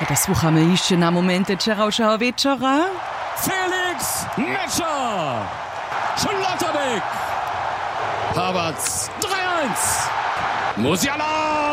To słuchamy jeszcze na momenty wczorajszego wieczora. Felix Metscher! Schlotterbeck! Havertz 3-1! Musiala!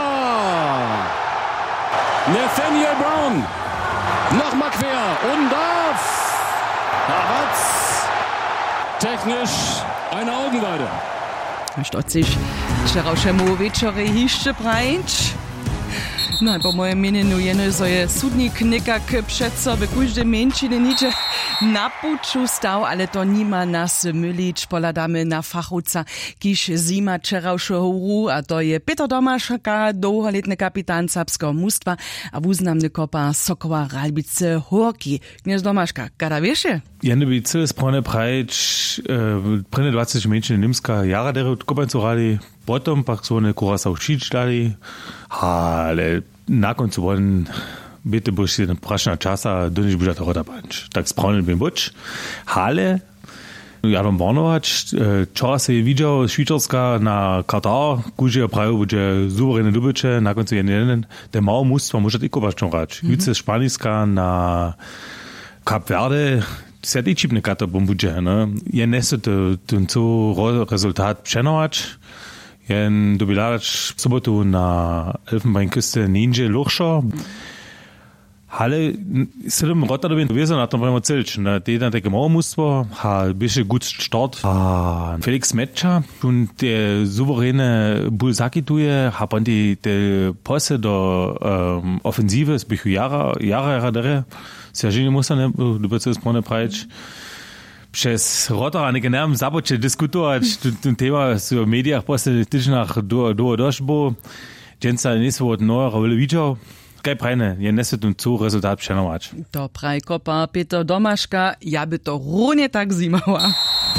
Nathaniel Brown! Nochmal quer und darf! Havertz! Technisch eine Augenweide. Stört sich wczorajszemu wieczorze jeszcze brać. No, po mojem mieniu jeno, so je sudnik nekak přeco v každej menšine niče na puču stav, ale to nima nas mylič, poladamy na fachowca, kiž zima čeravšeho huru, a to je Peter Domaška, dlouholetny kapitan serbskiego mustwa, a wuznamny kopa Sokoła Ralbice Horki. Kniež Domaška, kada wiecie? Jene by celé správne prajč, prene 20 menšine Nimska jara dere kopancu radi, potom pak so ne kurasa učič dali, ale na koncu on bitte boš si prašna časa, donič buža to roda panč. Tak správne by boč. Ale Jadom Barnovač, čas je viděl Švýcarska na Katar, kuže prajú bude suverénne dubeče, na koncu jeden, ten malo mužstva môže i kopačnom rač. Více Španicka na Kap Verde, se ti čipne kata bombuče, ne? Je neso ten co rezultat přenovač, jen dobilač v sobotu na Elfenbeinküste Ninja Luchscher. Ale sedem Rotterdam wiedzą na tom primo celč, na teda takie mało mnóstwo, ha byše gut start, a Felix Metscher, und te souveräne ból zakituje, ha ponti te pose do offensive, zbychu jara dere, Sergiej musa ne, du co správne prajč, przez Rotterdam nie generam zaboče diskutować, ten tema w mediach poste tyžnach do došbo, dženca nisu od nora vele viděl, kaj prajne, je nesetun co rezultat přenovač. To praj kopa Peter Domaška, ja by to runie tak zimała.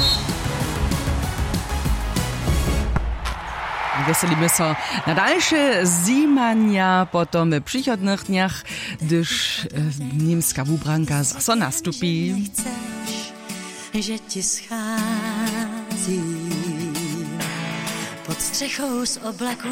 Weselimy so na dalsze zimania potom w przychodnych dniach, gdyż niemska wubranka zase nastupi. Chceš, že ti schází pod střechou z oblaku.